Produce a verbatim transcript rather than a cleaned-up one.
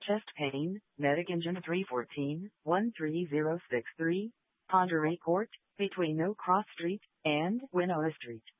chest pain, medic engine three one four, one three zero six three, Ponderay Court, between No Cross Street and Winona Street.